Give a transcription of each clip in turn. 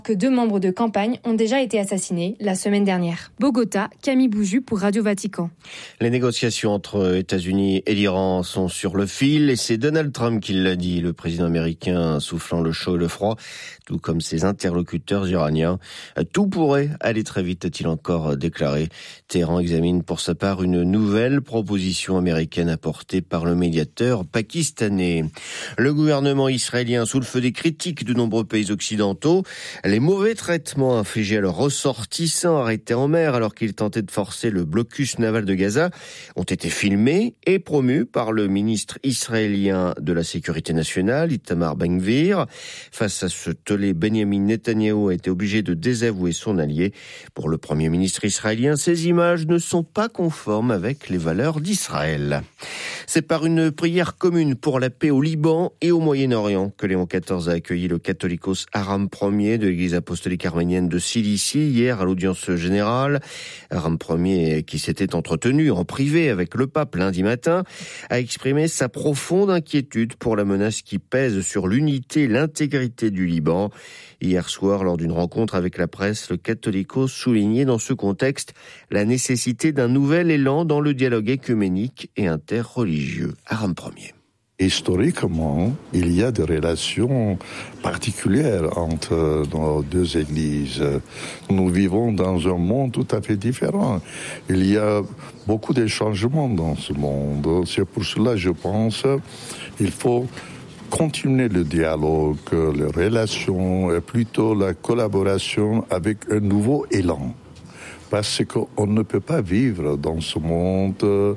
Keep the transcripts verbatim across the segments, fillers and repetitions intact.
que deux membres de campagne ont déjà été assassinés la semaine dernière. Bogota, Camille Bouju pour Radio Vatican. Les négociations entre États-Unis et l'Iran sont sur le fil et c'est Donald Trump qui l'a dit, le président américain soufflant le chaud et le froid, tout comme ses interlocuteurs iraniens. Tout pourrait aller très vite, a-t-il encore déclaré. Téhéran examine pour sa part une nouvelle proposition américaine apportée par le médiateur pakistanais. Le gouvernement israélien sous le feu des critiques de nombreux pays occidentaux. Les mauvais traitements infligés à leurs ressortissants arrêtés en mer alors qu'ils tentaient de forcer le blocus naval de Gaza ont été filmés et promus par le ministre israélien de la Sécurité nationale, Itamar Ben-Gvir. Face à ce tollé, Benjamin Netanyahou a été obligé de désavouer son allié. Pour le Premier ministre israélien, ces images ne sont pas conformes avec les valeurs d'Israël. C'est par une prière commune pour la paix au Liban et au Moyen-Orient que Léon quatorze a accueilli le catholicos Aram Ier de l'Église apostolique arménienne de Cilicie hier à l'audience générale. Aram Ier, qui s'était entretenu en privé avec le pape lundi matin, a exprimé sa profonde inquiétude pour la menace qui pèse sur l'unité et l'intégrité du Liban. Hier soir, lors d'une rencontre avec la presse, le catholicos soulignait dans ce contexte la nécessité d'un nouvel élan dans le dialogue écuménique et interreligieux. Aram Ier. Historiquement, il y a des relations particulières entre nos deux églises. Nous vivons dans un monde tout à fait différent. Il y a beaucoup de changements dans ce monde. C'est pour cela, je pense, qu'il faut continuer le dialogue, les relations, et plutôt la collaboration avec un nouveau élan. Parce qu'on ne peut pas vivre dans ce monde euh,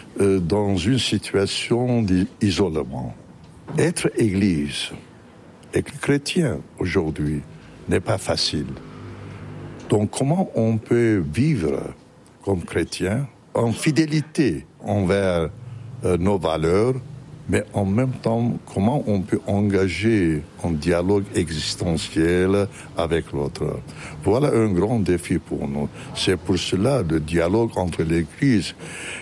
dans une situation d'isolement. Être église et chrétien aujourd'hui n'est pas facile. Donc comment on peut vivre comme chrétien en fidélité envers euh, nos valeurs, mais en même temps, comment on peut engager un dialogue existentiel avec l'autre. Voilà un grand défi pour nous. C'est pour cela le dialogue entre l'Église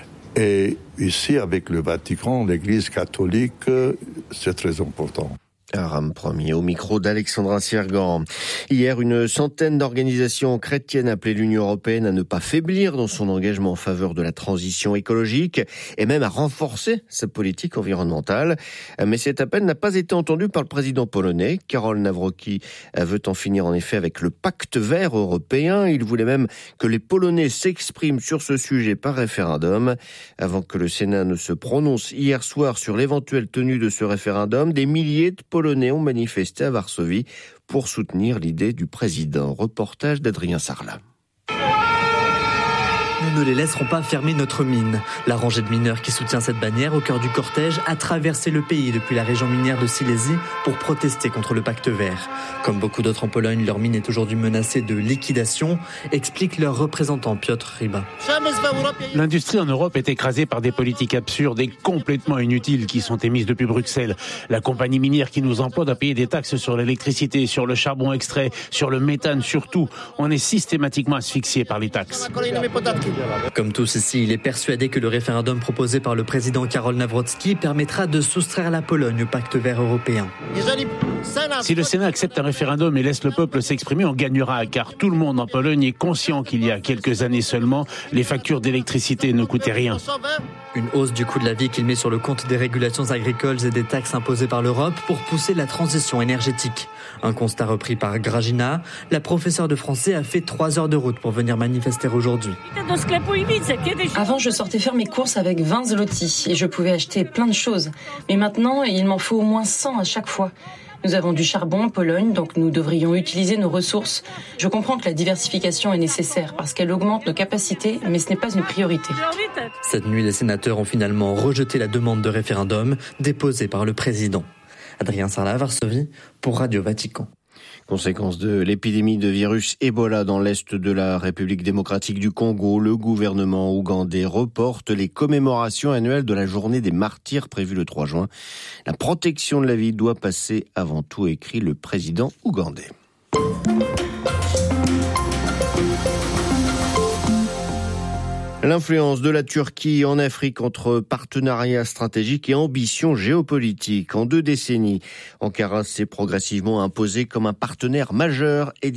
et ici avec le Vatican, l'Église catholique, c'est très important. Aram Ier au micro d'Alexandra Sirgan. Hier, une centaine d'organisations chrétiennes appelaient l'Union européenne à ne pas faiblir dans son engagement en faveur de la transition écologique et même à renforcer sa politique environnementale. Mais cet appel n'a pas été entendu par le président polonais. Karol Nawrocki veut en finir en effet avec le pacte vert européen. Il voulait même que les Polonais s'expriment sur ce sujet par référendum. Avant que le Sénat ne se prononce hier soir sur l'éventuelle tenue de ce référendum, des milliers de Polonais ont manifesté à Varsovie pour soutenir l'idée du président. Reportage d'Adrien Sarlat. Nous ne les laisserons pas fermer notre mine. La rangée de mineurs qui soutient cette bannière au cœur du cortège a traversé le pays depuis la région minière de Silésie pour protester contre le pacte vert. Comme beaucoup d'autres en Pologne, leur mine est aujourd'hui menacée de liquidation, explique leur représentant Piotr Ryba. L'industrie en Europe est écrasée par des politiques absurdes et complètement inutiles qui sont émises depuis Bruxelles. La compagnie minière qui nous emploie doit payer des taxes sur l'électricité, sur le charbon extrait, sur le méthane surtout. On est systématiquement asphyxié par les taxes. Comme tous ici, il est persuadé que le référendum proposé par le président Karol Nawrocki permettra de soustraire la Pologne au pacte vert européen. Si le Sénat accepte un référendum et laisse le peuple s'exprimer, on gagnera, car tout le monde en Pologne est conscient qu'il y a quelques années seulement, les factures d'électricité ne coûtaient rien. Une hausse du coût de la vie qu'il met sur le compte des régulations agricoles et des taxes imposées par l'Europe pour pousser la transition énergétique. Un constat repris par Grażyna, la professeure de français a fait trois heures de route pour venir manifester aujourd'hui. Avant, je sortais faire mes courses avec vingt zlotys et je pouvais acheter plein de choses. Mais maintenant, il m'en faut au moins cent à chaque fois. Nous avons du charbon en Pologne, donc nous devrions utiliser nos ressources. Je comprends que la diversification est nécessaire parce qu'elle augmente nos capacités, mais ce n'est pas une priorité. Cette nuit, les sénateurs ont finalement rejeté la demande de référendum déposée par le président. Adrien Sarlat, Varsovie, pour Radio Vatican. Conséquence de l'épidémie de virus Ebola dans l'est de la République démocratique du Congo, le gouvernement ougandais reporte les commémorations annuelles de la journée des martyrs prévue le trois juin. La protection de la vie doit passer avant tout, écrit le président ougandais. L'influence de la Turquie en Afrique entre partenariat stratégique et ambition géopolitique. En deux décennies, Ankara s'est progressivement imposé comme un partenaire majeur et